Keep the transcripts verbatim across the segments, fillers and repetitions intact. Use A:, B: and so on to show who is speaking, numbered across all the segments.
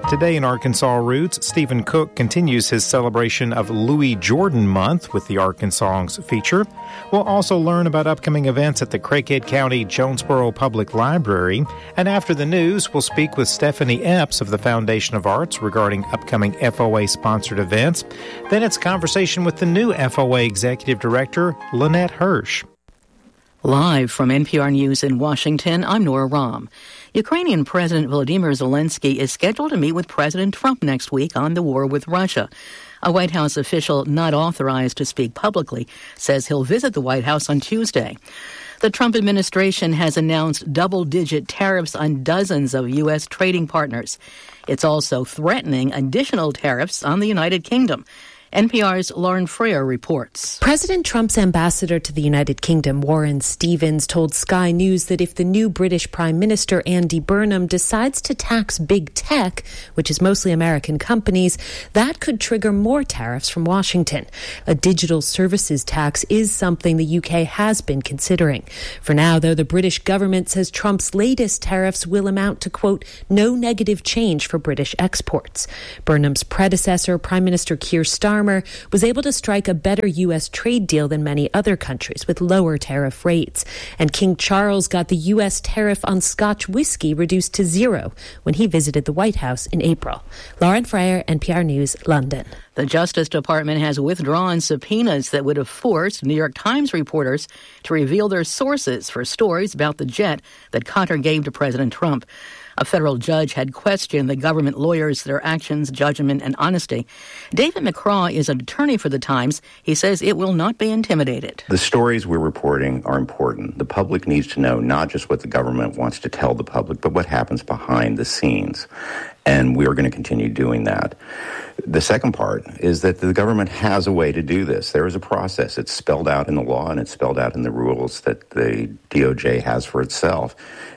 A: Today in Arkansas Roots, Stephen Cook continues his celebration of Louis Jordan Month with the Arkansas feature. We'll also learn about upcoming events at the Craighead County Jonesboro Public Library. And after the news, we'll speak with Stephanie Epps of the Foundation of Arts regarding upcoming F O A-sponsored events. Then it's a conversation with the new F O A Executive Director, Lynette Hirsch.
B: Live from N P R News in Washington, I'm Nora Rahm. Ukrainian President Volodymyr Zelensky is scheduled to meet with President Trump next week on the war with Russia. A White House official not authorized to speak publicly says he'll visit the White House on Tuesday. The Trump administration has announced double-digit tariffs on dozens of U S trading partners. It's also threatening additional tariffs on the United Kingdom. N P R's Lauren Freer reports.
C: President Trump's ambassador to the United Kingdom, Warren Stevens, told Sky News that if the new British Prime Minister, Andy Burnham, decides to tax big tech, which is mostly American companies, that could trigger more tariffs from Washington. A digital services tax is something the U K has been considering. For now, though, the British government says Trump's latest tariffs will amount to, quote, no negative change for British exports. Burnham's predecessor, Prime Minister Keir Starmer, was able to strike a better U S trade deal than many other countries with lower tariff rates. And King Charles got the U S tariff on Scotch whiskey reduced to zero when he visited the White House in April. Lauren Freyer, N P R News, London.
B: The Justice Department has withdrawn subpoenas that would have forced New York Times reporters to reveal their sources for stories about the jet that Qatar gave to President Trump. A federal judge had questioned the government lawyers, their actions, judgment, and honesty. David McCraw is an attorney for the Times. He says it will not be intimidated.
D: The stories we're reporting are important. The public needs to know not just what the government wants to tell the public, but what happens behind the scenes. And we are going to continue doing that. The second part is that the government has a way to do this. There is a process. It's spelled out in the law and it's spelled out in the rules that the D O J has for itself.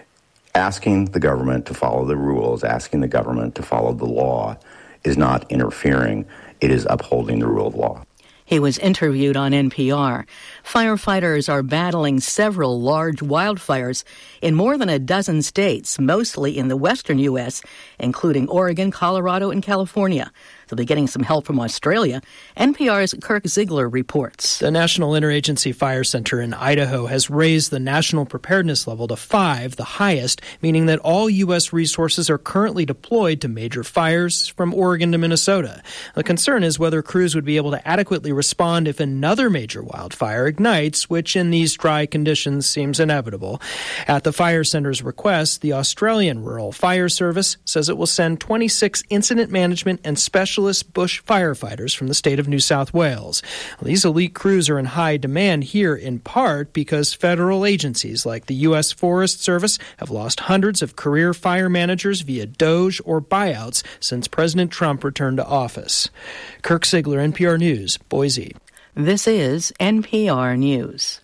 D: Asking the government to follow the rules, asking the government to follow the law is not interfering. It is upholding the rule of law.
B: He was interviewed on N P R. Firefighters are battling several large wildfires in more than a dozen states, mostly in the western U S, including Oregon, Colorado, and California. They'll be getting some help from Australia. N P R's Kirk Ziegler reports.
E: The National Interagency Fire Center in Idaho has raised the national preparedness level to five, the highest, meaning that all U S resources are currently deployed to major fires from Oregon to Minnesota. The concern is whether crews would be able to adequately respond if another major wildfire ignites, which in these dry conditions seems inevitable. At the fire center's request, the Australian Rural Fire Service says it will send twenty-six incident management and special bush firefighters from the state of New South Wales. Well, these elite crews are in high demand here in part because federal agencies like the U S Forest Service have lost hundreds of career fire managers via Doge or buyouts since President Trump returned to office. Kirk Ziegler, N P R News, Boise.
B: This is N P R News.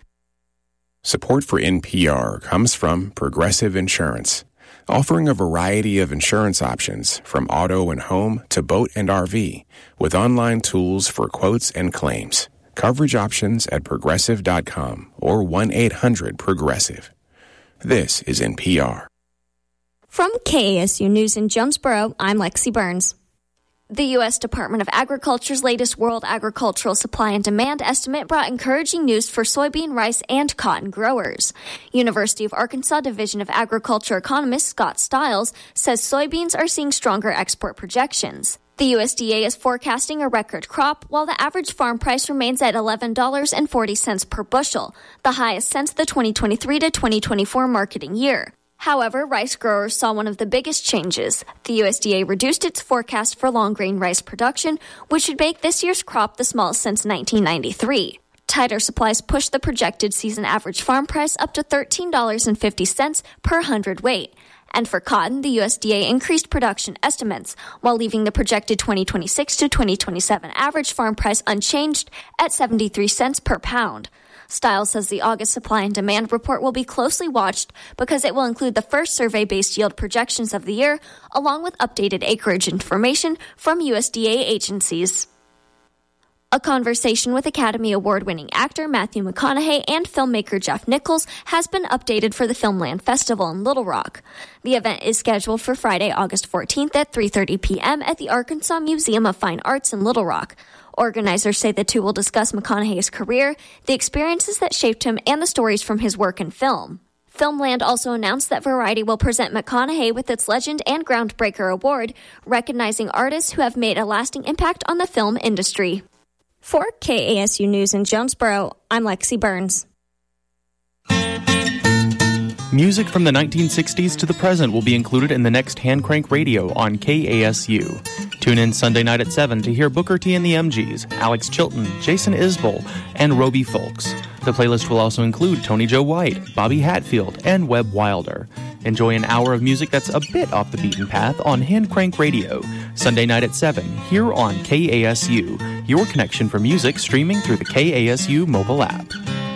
F: Support for N P R comes from Progressive Insurance, offering a variety of insurance options from auto and home to boat and R V, with online tools for quotes and claims. Coverage options at progressive dot com or one eight hundred progressive. This is N P R.
G: From K A S U News in Jonesboro, I'm Lexi Burns. The U S Department of Agriculture's latest World Agricultural Supply and Demand estimate brought encouraging news for soybean, rice, and cotton growers. University of Arkansas Division of Agriculture economist Scott Stiles says soybeans are seeing stronger export projections. The U S D A is forecasting a record crop, while the average farm price remains at eleven dollars and forty cents per bushel, the highest since the twenty twenty-three to twenty twenty-four marketing year. However, rice growers saw one of the biggest changes. The U S D A reduced its forecast for long-grain rice production, which would make this year's crop the smallest since nineteen ninety-three. Tighter supplies pushed the projected season average farm price up to thirteen dollars and fifty cents per hundredweight. And for cotton, the U S D A increased production estimates, while leaving the projected twenty twenty-six to twenty twenty-seven average farm price unchanged at seventy-three cents per pound. Stiles says the August supply and demand report will be closely watched because it will include the first survey-based yield projections of the year, along with updated acreage information from U S D A agencies. A conversation with Academy Award-winning actor Matthew McConaughey and filmmaker Jeff Nichols has been updated for the Filmland Festival in Little Rock. The event is scheduled for Friday, August fourteenth at three thirty p.m. at the Arkansas Museum of Fine Arts in Little Rock. Organizers say the two will discuss McConaughey's career, the experiences that shaped him, and the stories from his work in film. Filmland also announced that Variety will present McConaughey with its Legend and Groundbreaker Award, recognizing artists who have made a lasting impact on the film industry. For K A S U News in Jonesboro, I'm Lexi Burns.
H: Music from the nineteen sixties to the present will be included in the next Hand Crank Radio on K A S U. Tune in Sunday night at seven to hear Booker T and the M Gs, Alex Chilton, Jason Isbell, and Roby Folks. The playlist will also include Tony Joe White, Bobby Hatfield, and Webb Wilder. Enjoy an hour of music that's a bit off the beaten path on Hand Crank Radio, Sunday night at seven, here on K A S U, your connection for music streaming through the K A S U mobile app.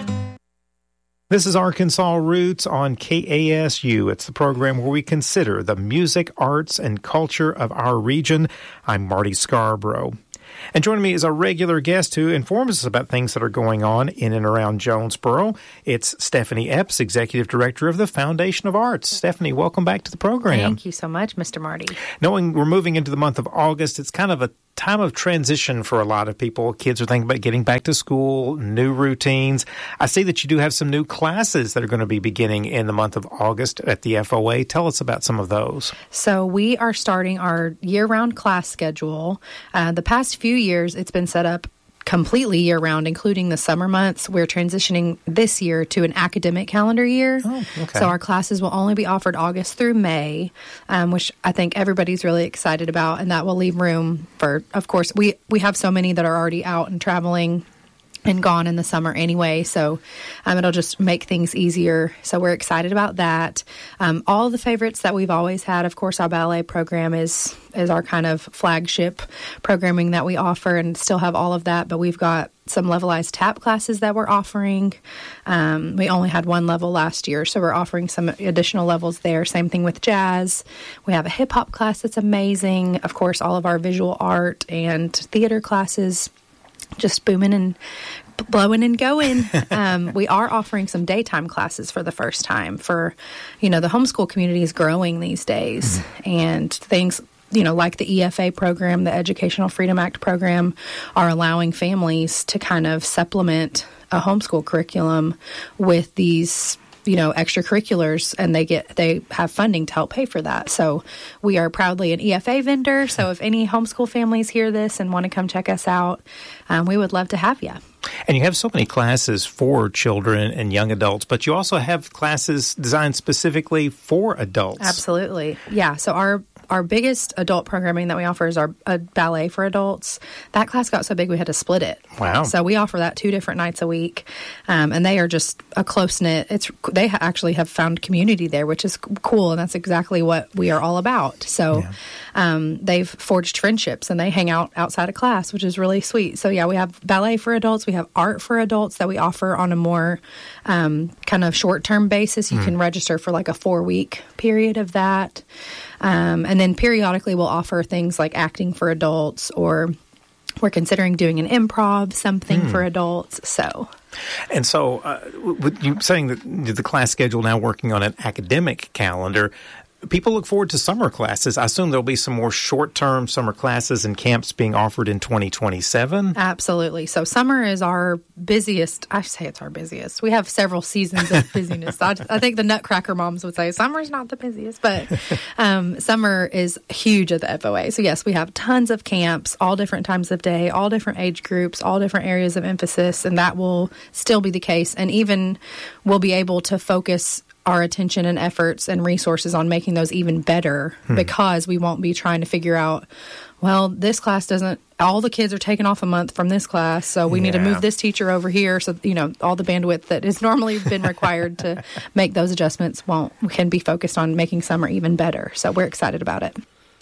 A: This is Arkansas Roots on K A S U. It's the program where we consider the music, arts, and culture of our region. I'm Marty Scarborough. And joining me is a regular guest who informs us about things that are going on in and around Jonesboro. It's Stephanie Epps, Executive Director of the Foundation of Arts. Stephanie, welcome back to the program.
I: Thank you so much, Mister Marty.
A: Knowing we're moving into the month of August, it's kind of a time of transition for a lot of people. Kids are thinking about getting back to school, new routines. I see that you do have some new classes that are going to be beginning in the month of August at the F O A. Tell us about some of those.
I: So we are starting our year-round class schedule. Uh, the past few years, it's been set up completely year-round, including the summer months. We're transitioning this year to an academic calendar year.
A: Oh, okay.
I: So our classes will only be offered August through May, um, which I think everybody's really excited about, and that will leave room for, of course, we, we have so many that are already out and traveling and gone in the summer anyway, so um, it'll just make things easier. So we're excited about that. Um, all the favorites that we've always had, of course, our ballet program is is our kind of flagship programming that we offer, and still have all of that. But we've got some levelized tap classes that we're offering. Um, we only had one level last year, so we're offering some additional levels there. Same thing with jazz. We have a hip hop class that's amazing. Of course, all of our visual art and theater classes just booming and blowing and going. Um, we are offering some daytime classes for the first time for, you know, the homeschool community is growing these days, mm-hmm. and things, you know, like the E F A program, the Educational Freedom Act program, are allowing families to kind of supplement a homeschool curriculum with these, you know, extracurriculars, and they get they have funding to help pay for that. So we are proudly an E F A vendor. So if any homeschool families hear this and want to come check us out, um, we would love to have you.
A: And you have so many classes for children and young adults, but you also have classes designed specifically for adults.
I: Absolutely. Yeah. So our Our biggest adult programming that we offer is our uh, ballet for adults. That class got so big we had to split it.
A: Wow.
I: So we offer that two different nights a week, um, and they are just a close-knit. It's They ha- actually have found community there, which is cool, and that's exactly what we are all about. So yeah. um, they've forged friendships, and they hang out outside of class, which is really sweet. So yeah, we have ballet for adults. We have art for adults that we offer on a more um, kind of short-term basis. You mm. can register for like a four-week period of that. Um, and then periodically we'll offer things like acting for adults, or we're considering doing an improv, something mm. for adults. So,
A: and so uh, with you saying that the class schedule now working on an academic calendar, people look forward to summer classes. I assume there'll be some more short-term summer classes and camps being offered in twenty twenty-seven.
I: Absolutely. So summer is our busiest. I say it's our busiest. We have several seasons of busyness. I, I think the Nutcracker moms would say summer's not the busiest, but um, summer is huge at the F O A. So yes, we have tons of camps, all different times of day, all different age groups, all different areas of emphasis, and that will still be the case. And even we'll be able to focus our attention and efforts and resources on making those even better, hmm. because we won't be trying to figure out, well, this class doesn't, all the kids are taking off a month from this class, so we yeah. need to move this teacher over here. So, you know, all the bandwidth that has normally been required to make those adjustments won't, can be focused on making summer even better. So we're excited about it.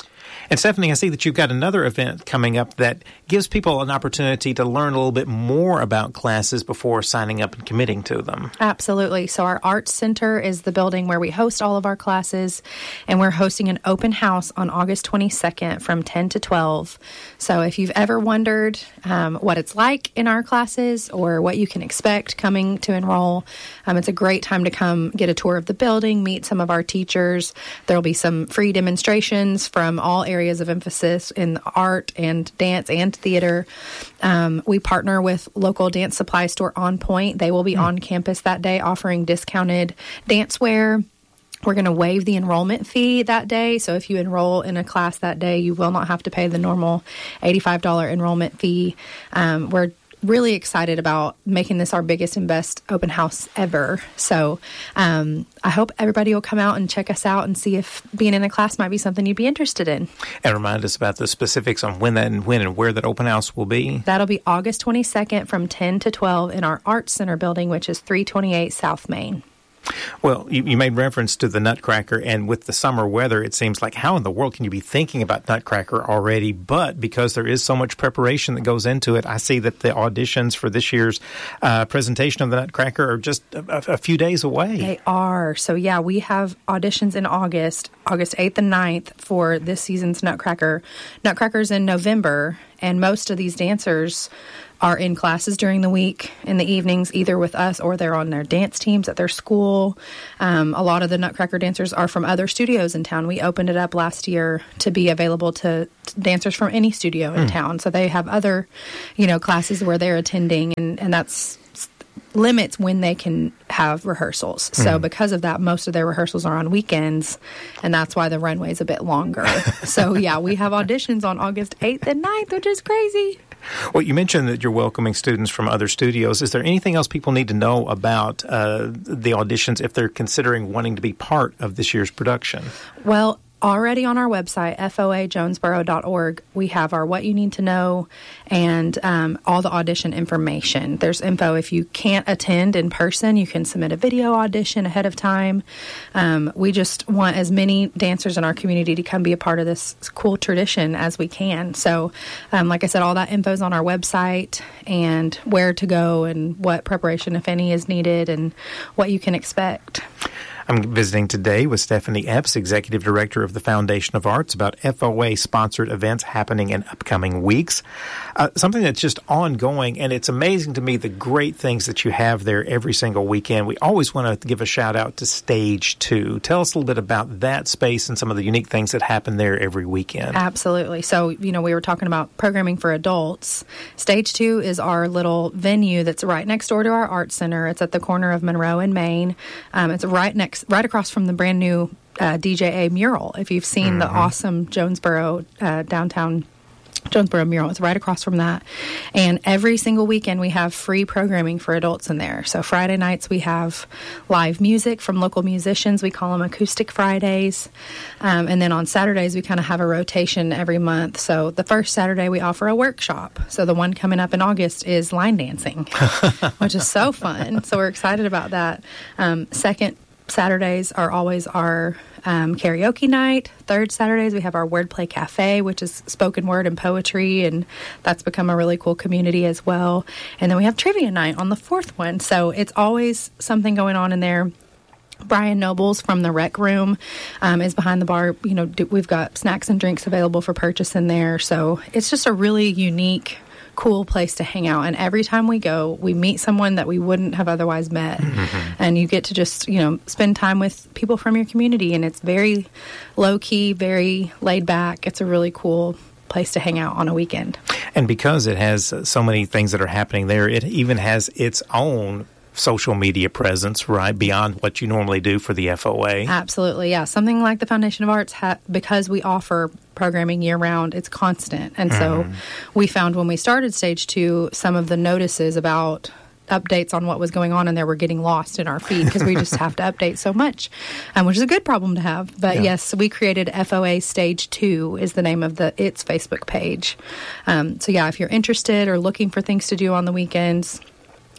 A: And Stephanie, I see that you've got another event coming up that gives people an opportunity to learn a little bit more about classes before signing up and committing to them.
I: Absolutely. So our Arts Center is the building where we host all of our classes, and we're hosting an open house on August twenty-second from ten to twelve. So if you've ever wondered um, what it's like in our classes or what you can expect coming to enroll, um, it's a great time to come get a tour of the building, meet some of our teachers. There will be some free demonstrations from all areas of emphasis in art and dance and theater. Um, we partner with local dance supply store On Point. They will be mm. on campus that day offering discounted dance wear. We're going to waive the enrollment fee that day. So if you enroll in a class that day, you will not have to pay the normal eighty-five dollars enrollment fee. Um, we're really excited about making this our biggest and best open house ever. So um, I hope everybody will come out and check us out and see if being in a class might be something you'd be interested in.
A: And remind us about the specifics on when that and when and where that open house will be.
I: That'll be August twenty-second from ten to twelve in our Arts Center building, which is three twenty-eight South Main.
A: Well, you, you made reference to the Nutcracker, and with the summer weather, it seems like how in the world can you be thinking about Nutcracker already? But because there is so much preparation that goes into it, I see that the auditions for this year's uh, presentation of the Nutcracker are just a, a few days away.
I: They are. So, yeah, we have auditions in August, August eighth and ninth for this season's Nutcracker. Nutcracker's in November, and most of these dancers are in classes during the week in the evenings, either with us or they're on their dance teams at their school. Um, a lot of the Nutcracker dancers are from other studios in town. We opened it up last year to be available to dancers from any studio in mm. town. So they have other, you know, classes where they're attending, and, and that's limits when they can have rehearsals. So mm. because of that, most of their rehearsals are on weekends, and that's why the runway's a bit longer. So, yeah, we have auditions on August eighth and ninth, which is crazy.
A: Well, you mentioned that you're welcoming students from other studios. Is there anything else people need to know about uh, the auditions if they're considering wanting to be part of this year's production?
I: Well, already on our website, F O A jonesboro dot org, we have our What You Need to Know and um, all the audition information. There's info if you can't attend in person, you can submit a video audition ahead of time. Um, we just want as many dancers in our community to come be a part of this cool tradition as we can. So, um, like I said, all that info is on our website, and where to go and what preparation, if any, is needed and what you can expect.
A: I'm visiting today with Stephanie Epps, Executive Director of the Foundation of Arts, about F O A-sponsored events happening in upcoming weeks. Uh, something that's just ongoing, and it's amazing to me the great things that you have there every single weekend. We always want to give a shout-out to Stage two. Tell us a little bit about that space and some of the unique things that happen there every weekend.
I: Absolutely. So, you know, we were talking about programming for adults. Stage two is our little venue that's right next door to our Arts Center. It's at the corner of Monroe and Main. Um, it's right next right across from the brand new uh, D J A mural. If you've seen mm-hmm. the awesome Jonesboro uh, downtown Jonesboro mural, it's right across from that. And every single weekend we have free programming for adults in there. So Friday nights we have live music from local musicians. We call them Acoustic Fridays. Um, and then on Saturdays we kind of have a rotation every month. So the first Saturday we offer a workshop. So the one coming up in August is line dancing, which is so fun. So we're excited about that. Um, second Saturdays are always our um, karaoke night. Third Saturdays, we have our Wordplay Cafe, which is spoken word and poetry, and that's become a really cool community as well. And then we have trivia night on the fourth one. So it's always something going on in there. Brian Nobles from the Rec Room um, is behind the bar. You know, we've got snacks and drinks available for purchase in there. So it's just a really unique, cool place to hang out, and every time we go we meet someone that we wouldn't have otherwise met. Mm-hmm. And you get to just, you know, spend time with people from your community, and it's very low-key, very laid back. It's a really cool place to hang out on a weekend.
A: And because it has so many things that are happening there, it even has its own social media presence, right, beyond what you normally do for the F O A.
I: Absolutely, yeah. Something like the Foundation of Arts, ha- because we offer programming year-round, it's constant. And mm. so we found when we started Stage two, some of the notices about updates on what was going on in there were getting lost in our feed because we just have to update so much, um, which is a good problem to have. But yeah. Yes, we created F O A Stage two is the name of the its Facebook page. Um, so yeah, if you're interested or looking for things to do on the weekends,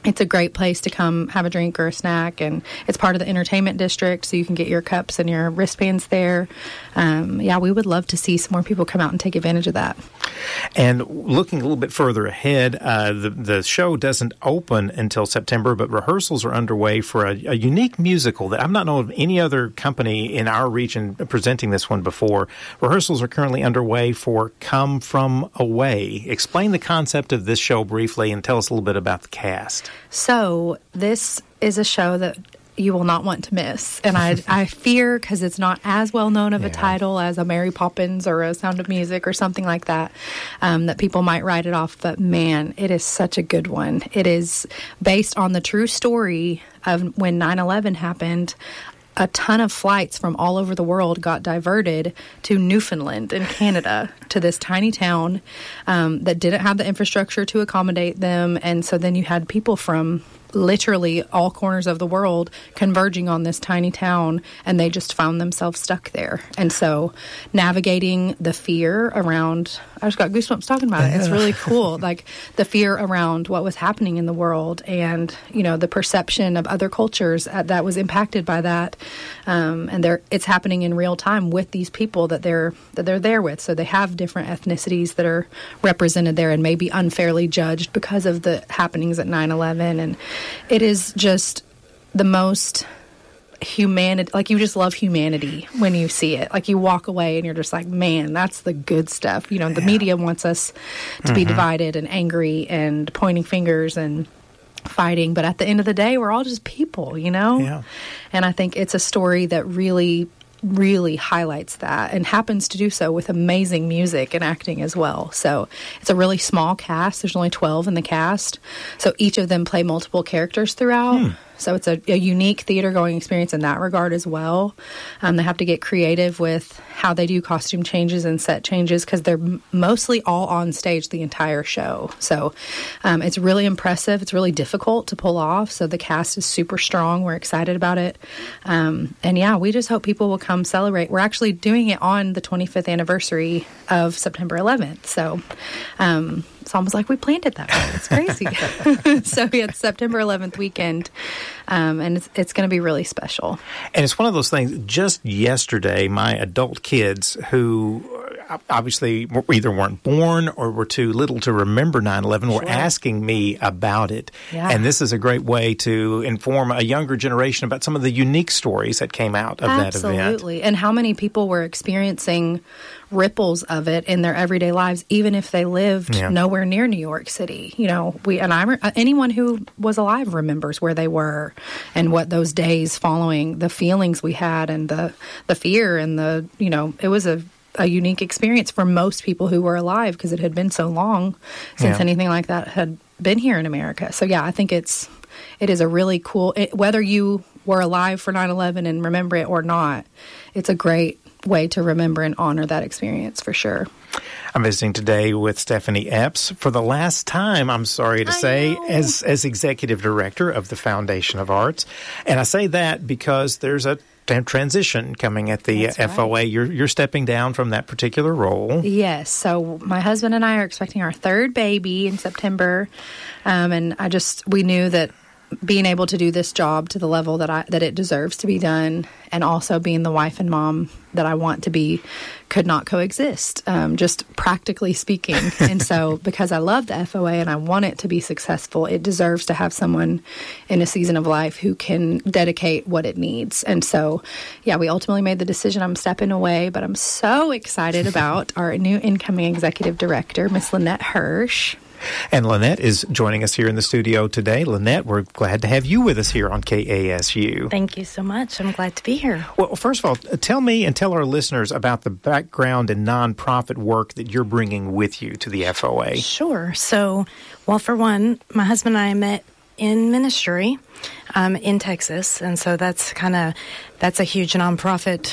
I: it's a great place to come have a drink or a snack, and it's part of the entertainment district, so you can get your cups and your wristbands there. Um, yeah, we would love to see some more people come out and take advantage of that.
A: And looking a little bit further ahead, uh, the, the show doesn't open until September, but rehearsals are underway for a, a unique musical that I've not known of any other company in our region presenting this one before. Rehearsals are currently underway for Come From Away. Explain the concept of this show briefly and tell us a little bit about the cast.
I: So this is a show that you will not want to miss. And I I fear, because it's not as well known of a yeah. title as a Mary Poppins or a Sound of Music or something like that, um, that people might write it off. But man, it is such a good one. It is based on the true story of when nine eleven happened. A ton of flights from all over the world got diverted to Newfoundland in Canada, to this tiny town um, that didn't have the infrastructure to accommodate them. And so then you had people from literally all corners of the world converging on this tiny town, and they just found themselves stuck there. And so navigating the fear around, I just got goosebumps talking about it. It's really cool. Like the fear around what was happening in the world, and, you know, the perception of other cultures that was impacted by that. Um, and they're, it's happening in real time with these people that they're, that they're there with. So they have different ethnicities that are represented there and may be unfairly judged because of the happenings at nine eleven. And it is just the most humanity, like you just love humanity when you see it. Like you walk away and you're just like, man, that's the good stuff. You know, the yeah. media wants us to mm-hmm. be divided and angry and pointing fingers and fighting, but at the end of the day, we're all just people, you know?
A: Yeah.
I: And I think it's a story that really really highlights that, and happens to do so with amazing music and acting as well. So it's a really small cast. There's only twelve in the cast. So each of them play multiple characters throughout. Hmm. So it's a, a unique theater-going experience in that regard as well. Um, they have to get creative with how they do costume changes and set changes, because they're m- mostly all on stage the entire show. So um, it's really impressive. It's really difficult to pull off. So the cast is super strong. We're excited about it. Um, and yeah, we just hope people will come celebrate. We're actually doing it on the twenty-fifth anniversary of September eleventh. So um, it's almost like we planned it that way. It's crazy. So yeah, it's September eleventh weekend. Um, and it's, it's going to be really special.
A: And it's one of those things. Just yesterday, my adult kids, who obviously either weren't born or were too little to remember nine eleven, were sure. asking me about it.
I: Yeah.
A: And this is a great way to inform a younger generation about some of the unique stories that came out of
I: Absolutely.
A: that event.
I: Absolutely. And how many people were experiencing ripples of it in their everyday lives, even if they lived yeah. nowhere near New York City. You know, we and I, re- anyone who was alive remembers where they were and what those days following, the feelings we had, and the the fear, and the, you know, it was a a unique experience for most people who were alive, because it had been so long since yeah. anything like that had been here in America. So yeah, I think it's it is a really cool, it, whether you were alive for nine eleven and remember it or not, it's a great way to remember and honor that experience for sure.
A: I'm visiting today with Stephanie Epps for the last time, I'm sorry to
I: I
A: say,
I: know.
A: as as executive director of the Foundation of Arts. And I say that because there's a transition coming at the
I: That's
A: F O A.
I: Right.
A: You're you're stepping down from that particular role.
I: Yes. So my husband and I are expecting our third baby in September, um, and I just we knew that being able to do this job to the level that I that it deserves to be done, and also being the wife and mom that I want to be, could not coexist, um, just practically speaking. And so because I love the F O A and I want it to be successful, it deserves to have someone in a season of life who can dedicate what it needs. And so, yeah, we ultimately made the decision. I'm stepping away, but I'm so excited about our new incoming executive director, Miss Lynette Hirsch.
A: And Lynette is joining us here in the studio today. Lynette, we're glad to have you with us here on K A S U.
J: Thank you so much. I'm glad to be here.
A: Well, first of all, tell me and tell our listeners about the background and nonprofit work that you're bringing with you to the F O A.
J: Sure. So, well, for one, my husband and I met in ministry um, in Texas, and so that's kind of that's a huge nonprofit,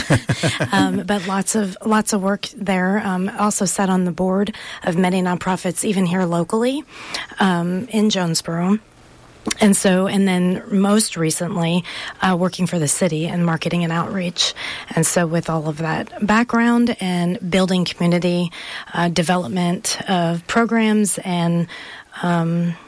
J: um, but lots of lots of work there. Um, also sat on the board of many nonprofits, even here locally um, in Jonesboro. And so, and then most recently, uh, working for the city in marketing and outreach. And so with all of that background and building community uh, development of programs and um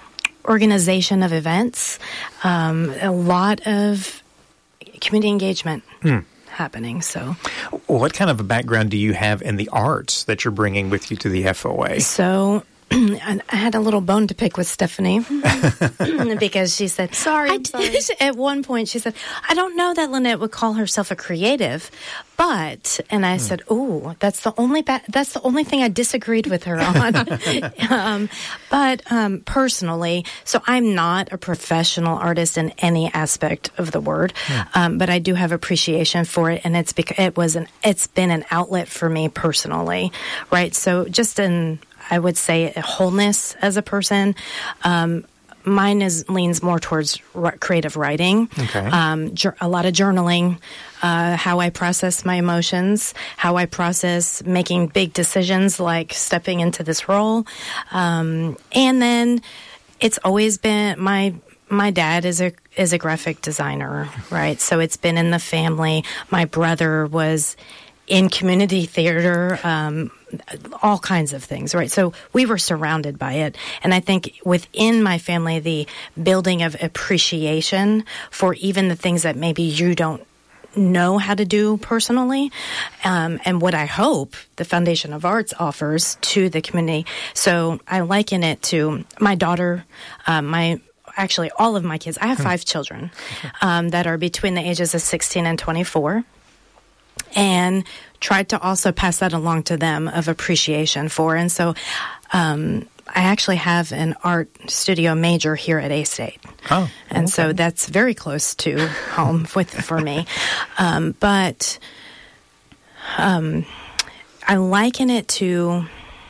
J: organization of events, um, a lot of community engagement hmm. happening. So,
A: what kind of a background do you have in the arts that you're bringing with you to the F O A?
J: So, I had a little bone to pick with Stephanie because she said,
I: sorry,
J: I'm sorry. At one point she said, I don't know that Lynette would call herself a creative, but, and I hmm. said, oh, that's the only, ba- that's the only thing I disagreed with her on. um, but um, personally, so I'm not a professional artist in any aspect of the word, hmm. um, but I do have appreciation for it, and it's because it was an, it's been an outlet for me personally, right? So just in, I would say, wholeness as a person. Um, mine is leans more towards r- creative writing,
A: okay.
J: um, ju- a lot of journaling, uh, how I process my emotions, how I process making big decisions like stepping into this role. Um, and then it's always been my my dad is a is a graphic designer, right? So it's been in the family. My brother was in community theater, um, all kinds of things, right? So we were surrounded by it. And I think within my family, the building of appreciation for even the things that maybe you don't know how to do personally, um, and what I hope the Foundation of Arts offers to the community. So I liken it to my daughter, uh, my actually all of my kids. I have five children um, that are between the ages of sixteen and twenty-four. And tried to also pass that along to them of appreciation for. And so um, I actually have an art studio major here at A-State.
A: Oh,
J: and
A: okay.
J: so that's very close to home with for me. Um, but um, I liken it to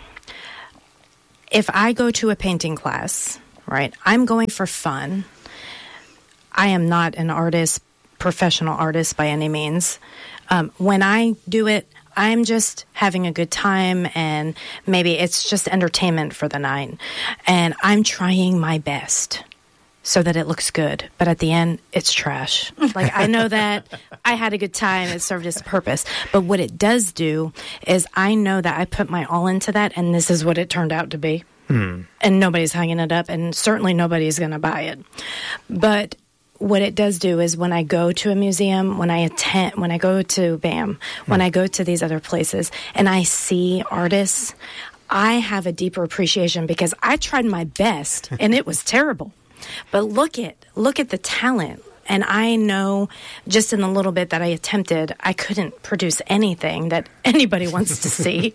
J: if I go to a painting class, right, I'm going for fun. I am not an artist, professional artist by any means. Um, when I do it, I'm just having a good time, and maybe it's just entertainment for the night. And I'm trying my best so that it looks good. But at the end, it's trash. Like, I know that I had a good time. It served its purpose. But what it does do is I know that I put my all into that, and this is what it turned out to be.
A: Hmm. And
J: nobody's hanging it up, and certainly nobody's going to buy it. But what it does do is when I go to a museum, when I attend, when I go to B A M, when I go to these other places and I see artists, I have a deeper appreciation because I tried my best and it was terrible. But look at, look at the talent. And I know just in the little bit that I attempted, I couldn't produce anything that anybody wants to see.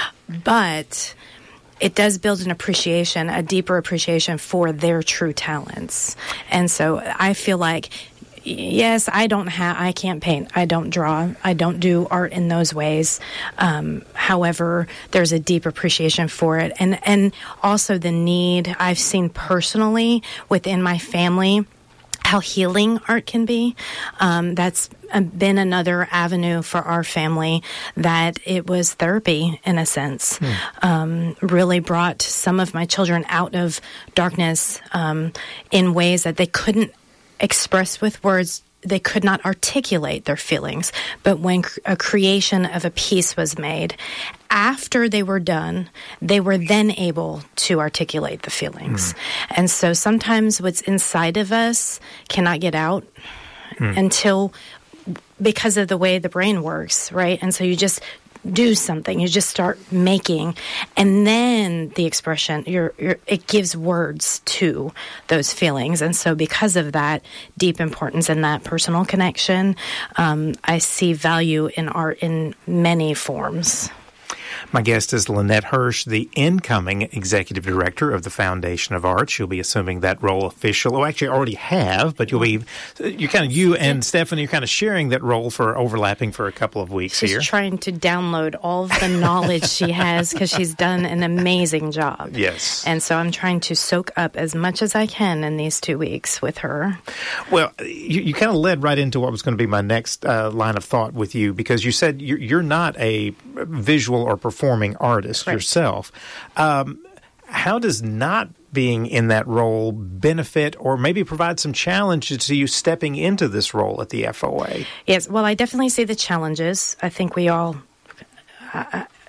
J: But it does build an appreciation, a deeper appreciation for their true talents. And so I feel like, yes, I don't have, I can't paint, I don't draw, I don't do art in those ways. Um, however, there's a deep appreciation for it. And, and also the need I've seen personally within my family, how healing art can be. Um, that's been another avenue for our family, that it was therapy in a sense. Hmm. Um, really brought some of my children out of darkness um, in ways that they couldn't express with words. They could not articulate their feelings. But when cr- a creation of a piece was made, after they were done, they were then able to articulate the feelings. Mm. And so sometimes what's inside of us cannot get out mm. until, because of the way the brain works, right? And so you just do something, you just start making, and then the expression, you're, you're, it gives words to those feelings. And so because of that deep importance in that personal connection, um, I see value in art in many forms.
A: My guest is Lynette Hirsch, the incoming executive director of the Foundation of Arts. You'll be assuming that role officially. Oh, actually, I already have, but you'll be, you kind of, you and Stephanie, you're kind of sharing that role for overlapping for a couple of weeks
J: she's
A: here.
J: She's trying to download all of the knowledge she has because she's done an amazing job.
A: Yes.
J: And so I'm trying to soak up as much as I can in these two weeks with her.
A: Well, you, you kind of led right into what was going to be my next uh, line of thought with you, because you said you're, you're not a visual or performing artist right. yourself. Um, how does not being in that role benefit or maybe provide some challenges to you stepping into this role at the F O A?
J: Yes, well, I definitely see the challenges. I think we all, uh,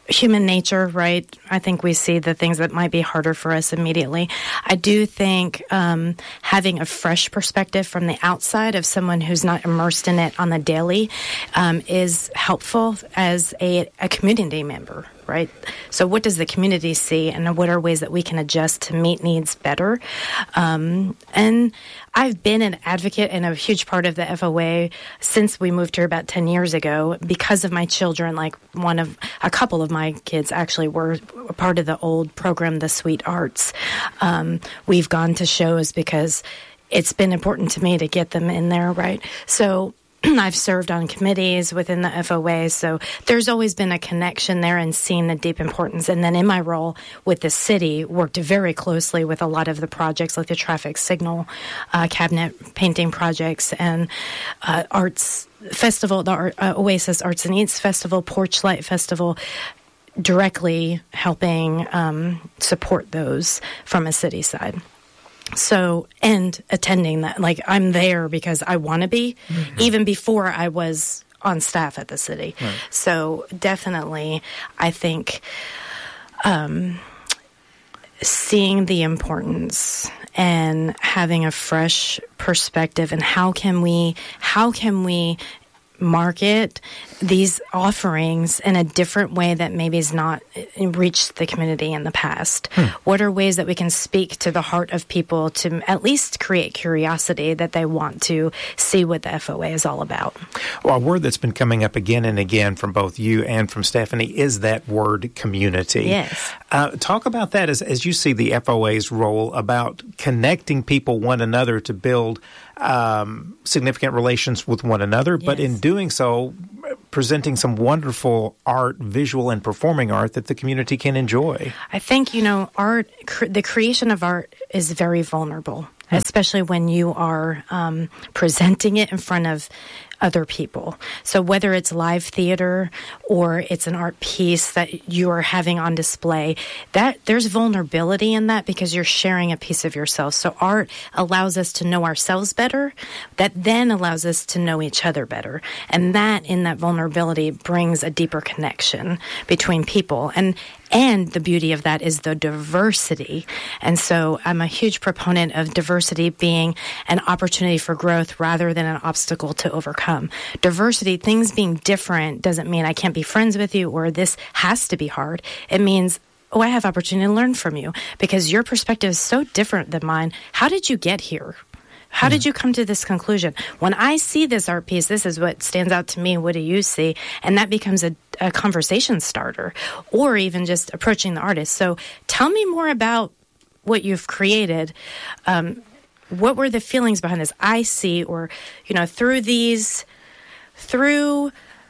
J: human nature, right? I think we see the things that might be harder for us immediately. I do think um, having a fresh perspective from the outside of someone who's not immersed in it on the daily um, is helpful as a, a community member, right? So what does the community see, and what are ways that we can adjust to meet needs better? Um, and I've been an advocate and a huge part of the F O A since we moved here about ten years ago because of my children. Like one of, a couple of my kids actually were part of the old program, the Sweet Arts. Um, we've gone to shows because it's been important to me to get them in there, right? So I've served on committees within the F O A, so there's always been a connection there and seeing the deep importance. And then in my role with the city, worked very closely with a lot of the projects like the traffic signal, uh, cabinet painting projects, and uh, arts festival, the Art, uh, Oasis Arts and Eats Festival, Porch Light Festival, directly helping um, support those from a city side. So, and attending that, like I'm there because I want to be, mm-hmm. even before I was on staff at the city. Right. So definitely, I think um, seeing the importance and having a fresh perspective, and how can we, how can we market these offerings in a different way that maybe has not reached the community in the past? Hmm. What are ways that we can speak to the heart of people to at least create curiosity that they want to see what the F O A is all about?
A: Well, a word that's been coming up again and again from both you and from Stephanie is that word community.
J: Yes.
A: Uh, talk about that as, as you see the F O A's role about connecting people one another to build um, significant relations with one another, but yes. in doing so, presenting some wonderful art, visual and performing art that the community can enjoy.
J: I think, you know, art, cr- the creation of art is very vulnerable, hmm. especially when you are um, presenting it in front of other people. So whether it's live theater or it's an art piece that you are having on display, that there's vulnerability in that because you're sharing a piece of yourself. So art allows us to know ourselves better, that then allows us to know each other better. And that in that vulnerability brings a deeper connection between people. And And the beauty of that is the diversity. And so I'm a huge proponent of diversity being an opportunity for growth rather than an obstacle to overcome. Diversity, things being different, doesn't mean I can't be friends with you or this has to be hard. It means, oh, I have opportunity to learn from you because your perspective is so different than mine. How did you get here? How did you come to this conclusion? When I see this art piece, this is what stands out to me. What do you see? And that becomes a, a conversation starter, or even just approaching the artist. So tell me more about what you've created. Um, what were the feelings behind this? I see, or, you know, through these, through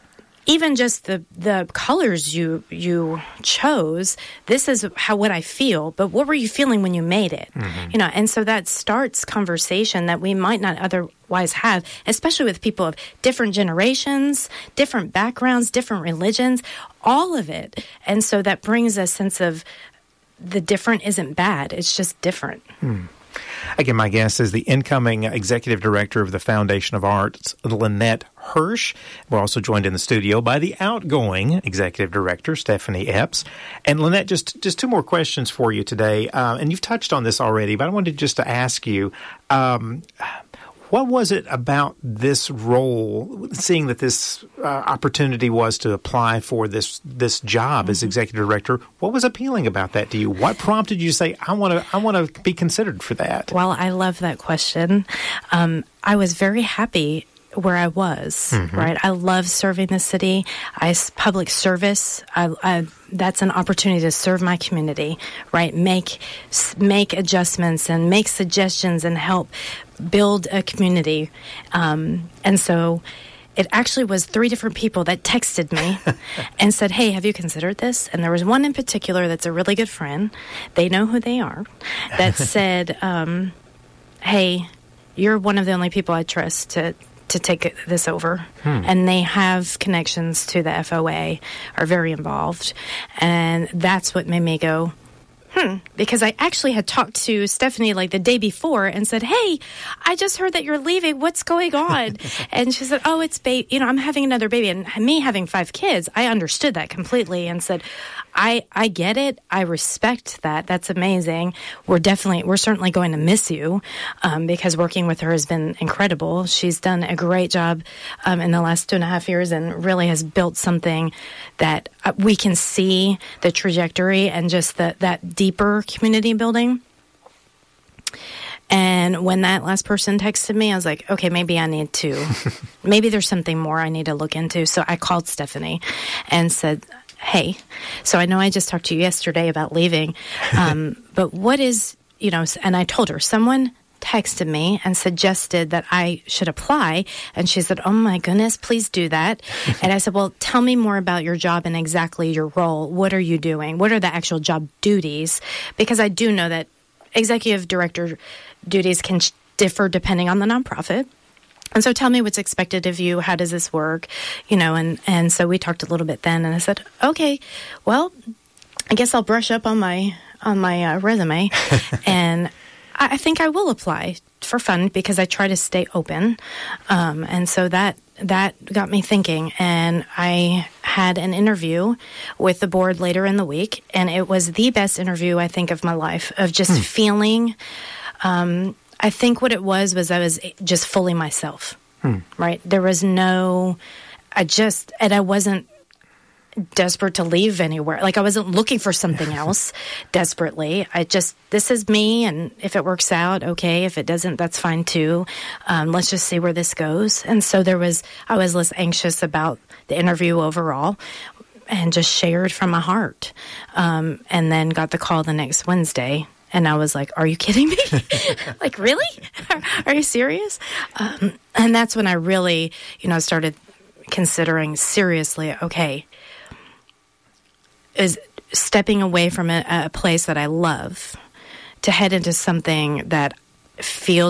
J: even just the, the colors you you chose, this is how what I feel, but what were you feeling when you made it? Mm-hmm. You know, and so that starts conversation that we might not otherwise have, especially with people of different generations, different backgrounds, different religions, all of it. And so that brings a sense of the different isn't bad, it's just different.
A: Hmm. Again, my guest is the incoming executive director of the Foundation of Arts, Lynette Hirsch. We're also joined in the studio by the outgoing executive director, Stephanie Epps. And Lynette, just, just two more questions for you today. Uh, and you've touched on this already, but I wanted just to ask you, um, what was it about this role, seeing that this uh, opportunity was to apply for this this job mm-hmm. as executive director? What was appealing about that to you? What prompted you to say, I want to I want to be considered for that?
J: Well, I love that question. Um, I was very happy where I was, mm-hmm. right? I love serving the city. I public service. I, I, that's an opportunity to serve my community, right? Make make adjustments and make suggestions and help build a community. Um, and so it actually was three different people that texted me and said, hey, have you considered this? And there was one in particular that's a really good friend. They know who they are. That said, um, hey, you're one of the only people I trust to to take this over. Hmm. And they have connections to the F O A, are very involved. And that's what made me go, hmm, because I actually had talked to Stephanie like the day before and said, hey, I just heard that you're leaving. What's going on? And she said, oh, it's baby. You know, I'm having another baby. And me having five kids, I understood that completely and said, I, I get it. I respect that. That's amazing. We're definitely, we're certainly going to miss you um, because working with her has been incredible. She's done a great job um, in the last two and a half years and really has built something that uh, we can see the trajectory and just the, that deeper community building. And when that last person texted me, I was like, okay, maybe I need to, maybe there's something more I need to look into. So I called Stephanie and said, hey, so I know I just talked to you yesterday about leaving, um, but what is, you know, and I told her, someone texted me and suggested that I should apply. And she said, oh my goodness, please do that. And I said, well, tell me more about your job and exactly your role. What are you doing? What are the actual job duties? Because I do know that executive director duties can differ depending on the nonprofit. And so tell me what's expected of you. How does this work? You know, and, and so we talked a little bit then, and I said, okay, well, I guess I'll brush up on my on my uh, resume. And I, I think I will apply for fun because I try to stay open. Um, and so that that got me thinking. And I had an interview with the board later in the week, and it was the best interview, I think, of my life, of just mm. feeling... Um, I think what it was was I was just fully myself, hmm. right? There was no, I just, and I wasn't desperate to leave anywhere. Like I wasn't looking for something else desperately. I just, this is me, and if it works out, okay. If it doesn't, that's fine too. Um, let's just see where this goes. And so there was, I was less anxious about the interview overall and just shared from my heart. Um, and then got the call the next Wednesday. And I was like, are you kidding me? Like, really? Are, are you serious? Um, and that's when I really, you know, started considering seriously, okay, is stepping away from a, a place that I love to head into something that feels